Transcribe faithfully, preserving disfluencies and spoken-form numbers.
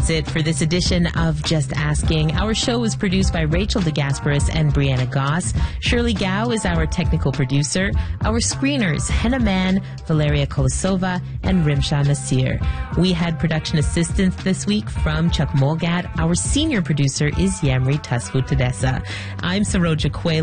that's it for this edition of Just Asking. Our show was produced by Rachel DeGasperis and Brianna Goss. Shirley Gao is our technical producer. Our screeners, Henna Man, Valeria Kolosova, and Rimsha Nasir. We had production assistance this week from Chuck Molgat. Our senior producer is Yamri Tasfu Tedessa. I'm Saroja Quay.